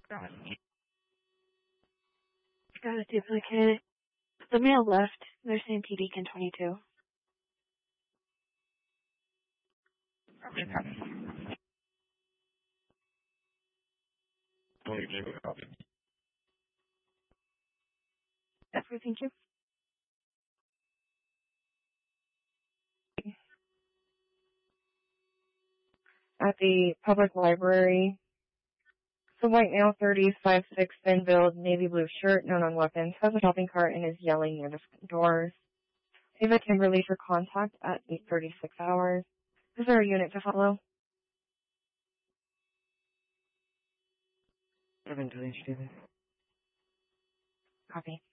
Got a duplicate. The male left. They're saying PD can 22. That's what thank you. At the public library, the white male, 30s, 5'6", thin build, navy blue shirt, known on weapons, has a shopping cart and is yelling near the doors. Ava Kimberly for contact at 8:36 hours. Is there a unit to follow? 7 to Stephen. Copy.